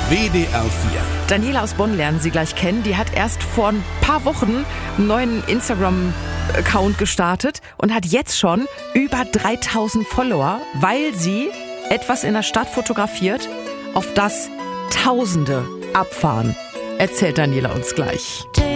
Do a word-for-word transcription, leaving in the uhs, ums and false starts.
W D R vier. Daniela aus Bonn lernen Sie gleich kennen. Die hat erst vor ein paar Wochen einen neuen Instagram-Account gestartet und hat jetzt schon über dreitausend Follower, weil sie etwas in der Stadt fotografiert, auf das Tausende abfahren. Erzählt Daniela uns gleich.